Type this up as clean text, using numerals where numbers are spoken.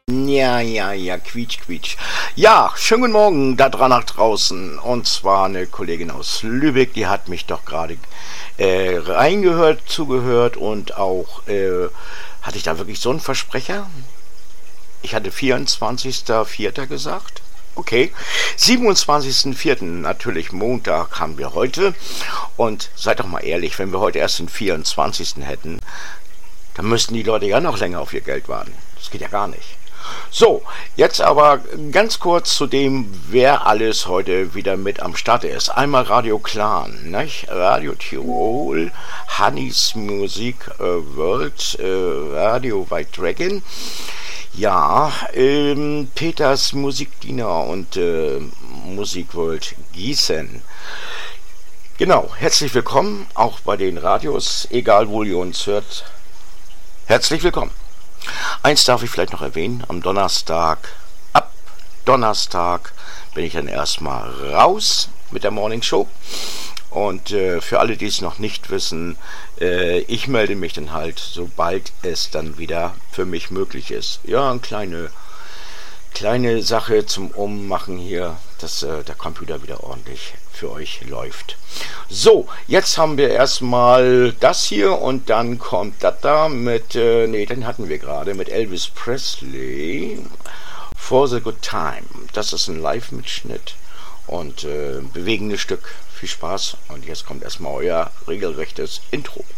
Ja, ja, ja, quietsch, quietsch. Ja, schönen guten Morgen da dran nach draußen. Und zwar eine Kollegin aus Lübeck, die hat mich doch gerade reingehört, zugehört und auch, hatte ich da wirklich so einen Versprecher? Ich hatte 24.04. gesagt. Okay, 27.04. natürlich Montag haben wir heute. Und seid doch mal ehrlich, wenn wir heute erst den 24. hätten, dann müssten die Leute ja noch länger auf ihr Geld warten. Das geht ja gar nicht. So, jetzt aber ganz kurz zu dem, wer alles heute wieder mit am Start ist. Einmal Radio Clan, nicht? Radio Tirol, Hannis Musik World, Radio White Dragon, ja, Peters Musikdiener und Musik World Gießen. Genau, herzlich willkommen, auch bei den Radios, egal wo ihr uns hört. Herzlich willkommen. Eins darf ich vielleicht noch erwähnen, ab Donnerstag bin ich dann erstmal raus mit der Morning Show. Und für alle, die es noch nicht wissen, ich melde mich dann halt, sobald es dann wieder für mich möglich ist. Ja, eine kleine Sache zum Ummachen hier, dass der Computer wieder ordentlich für euch läuft. So, jetzt haben wir erstmal das hier und dann kommt das da mit, den hatten wir gerade, mit Elvis Presley, For the Good Time. Das ist ein Live-Mitschnitt und bewegendes Stück. Viel Spaß und jetzt kommt erstmal euer regelrechtes Intro.